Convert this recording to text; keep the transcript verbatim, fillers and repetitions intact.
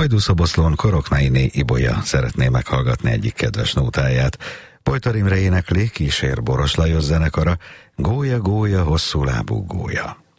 Hajdúszoboszlón Koroknainé Ibolya szeretné meghallgatni egyik kedves nótáját. Pojtar Imre énekli, kísér Boros Lajos zenekara, Gólya, gólya, hosszú lábú gólya.